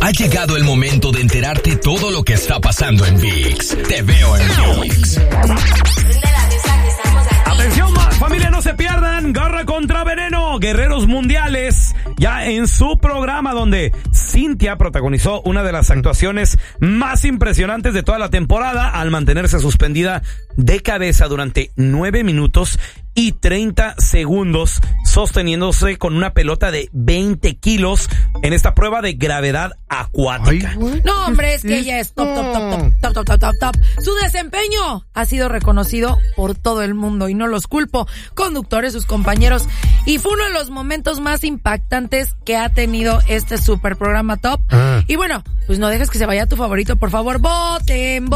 Ha llegado el momento de enterarte todo lo que está pasando en ViX. Te veo en ViX. Atención, familia, no se pierdan Garra contra Veneno, Guerreros Mundiales, ya en su programa donde Cintia protagonizó una de las actuaciones más impresionantes de toda la temporada al mantenerse suspendida de cabeza durante 9 minutos y 30 segundos sosteniéndose con una pelota de 20 kilos en esta prueba de gravedad acuática. Ay, no, hombre, es que ella es top. Su desempeño ha sido reconocido por todo el mundo y no los culpo, conductores, sus compañeros, y fue uno de los momentos más impactantes que ha tenido este super programa Top. Y bueno, pues no dejes que se vaya tu favorito, por favor, voten.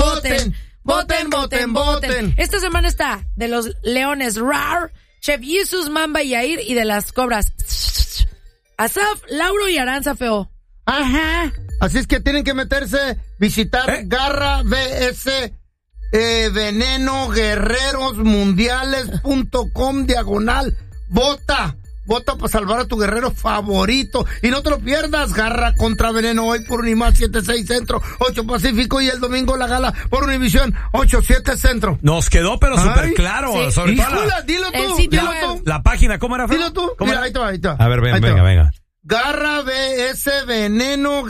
Esta semana está de los Leones Rar, Chef Jesus, Mamba y Yair, y de las Cobras Asaf, Lauro y Aranza Feo. Ajá. Así es que tienen que meterse, visitar Garra BS Veneno guerrerosmundiales.com/vota. Vota para salvar a tu guerrero favorito. Y no te lo pierdas. Garra contra Veneno hoy por Unimás 7-6 Centro, 8 Pacífico. Y el domingo la gala por Univisión 8-7 Centro. Nos quedó pero súper claro. Sí. Sobre todo Dilo tú. la página, ¿cómo era? Dilo tú. Mira, ahí te va. A ver, venga. Garra BS Veneno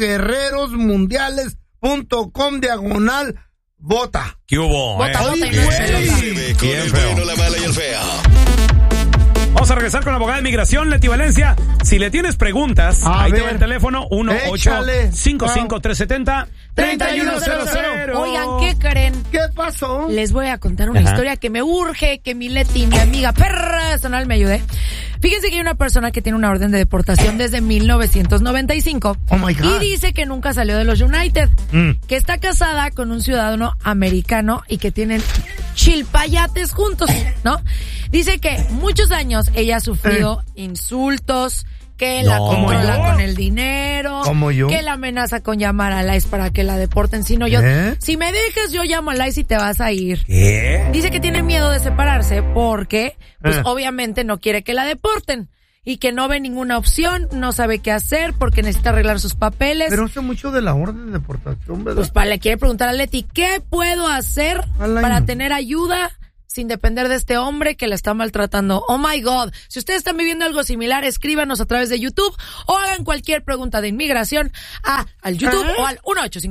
guerrerosmundiales.com/vota. ¿Qué hubo? Vota. Bien feo. La mala y el feo. Vamos a regresar con la abogada de inmigración, Leti Valencia. Si le tienes preguntas, ahí te va el teléfono 1-855-370-3100. Oigan, ¿qué creen? ¿Qué pasó? Les voy a contar una historia que me urge que mi Leti, mi amiga personal, me ayude. Fíjense que hay una persona que tiene una orden de deportación desde 1995. Oh my God. Y dice que nunca salió de los United. Que está casada con un ciudadano americano y que tienen chilpayates juntos, ¿no? Dice que muchos años ella ha sufrido insultos, que la controla con el dinero, que la amenaza con llamar a ICE para que la deporten. Si no, si me dejas, yo llamo a ICE y te vas a ir. ¿Qué? Dice que tiene miedo de separarse porque, pues obviamente no quiere que la deporten. Y que no ve ninguna opción, no sabe qué hacer porque necesita arreglar sus papeles. Pero hace mucho de la orden de deportación, ¿verdad? Pues le quiere preguntar a Leti, ¿qué puedo hacer para tener ayuda sin depender de este hombre que la está maltratando? Oh my God. Si ustedes están viviendo algo similar, escríbanos a través de YouTube o hagan cualquier pregunta de inmigración al YouTube o al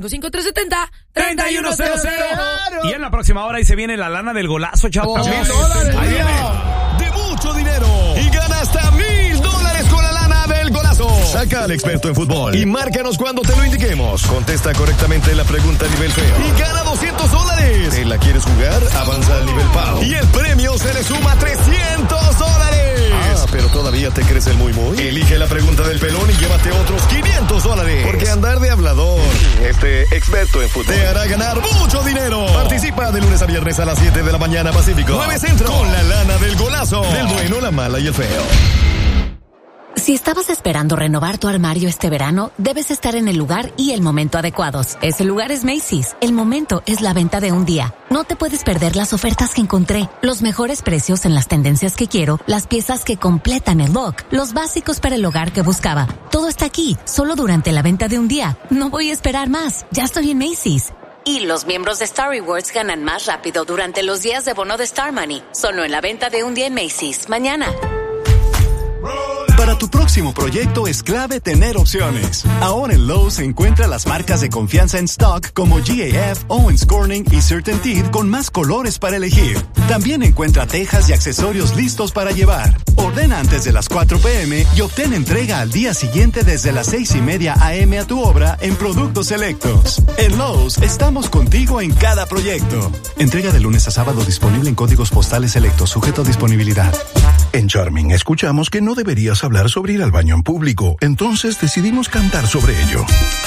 1-855-370-3100. Y en la próxima hora ahí se viene la lana del golazo, chavos. Ahí viene. De mucho dinero. Y gana hasta $1,000 con la lana del golazo. Saca al experto en fútbol y márcanos cuando te lo indiquemos. Contesta correctamente la pregunta a nivel feo y gana $200. ¿Te la quieres jugar? Avanza al nivel PAO. Y el premio se le suma $300. Pero todavía te crees el muy. Elige la pregunta del pelón y llévate otros $500. Porque andar de hablador, experto en fútbol, te hará ganar mucho dinero. Participa de lunes a viernes a las 7 de la mañana Pacífico, 9 Centro, con la lana del golazo. Del bueno, la mala y el feo. Si estabas esperando renovar tu armario este verano, debes estar en el lugar y el momento adecuados. Ese lugar es Macy's. El momento es la venta de un día. No te puedes perder las ofertas que encontré, los mejores precios en las tendencias que quiero, las piezas que completan el look, los básicos para el hogar que buscaba. Todo está aquí, solo durante la venta de un día. No voy a esperar más. Ya estoy en Macy's. Y los miembros de Star Rewards ganan más rápido durante los días de bono de Star Money. Solo en la venta de un día en Macy's. Mañana. Para tu próximo proyecto es clave tener opciones. Ahora en Lowe's encuentra las marcas de confianza en stock como GAF, Owens Corning y CertainTeed con más colores para elegir. También encuentra tejas y accesorios listos para llevar. Ordena antes de las 4 p.m. y obtén entrega al día siguiente desde las 6:30 a.m. a tu obra en productos selectos. En Lowe's estamos contigo en cada proyecto. Entrega de lunes a sábado disponible en códigos postales selectos, sujeto a disponibilidad. En Charming escuchamos que no deberías hablar sobre ir al baño en público, entonces decidimos cantar sobre ello.